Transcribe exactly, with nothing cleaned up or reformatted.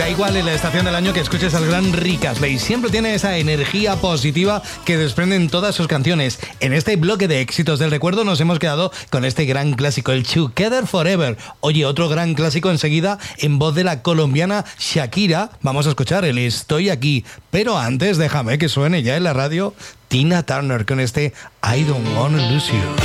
Da igual en la estación del año que escuches al gran Rick Astley, siempre tiene esa energía positiva que desprenden todas sus canciones. En este bloque de éxitos del recuerdo nos hemos quedado con este gran clásico, el Together Forever. Oye, otro gran clásico enseguida en voz de la colombiana Shakira. Vamos a escuchar el Estoy Aquí, pero antes déjame que suene ya en la radio Tina Turner con este I Don't Wanna Lose You.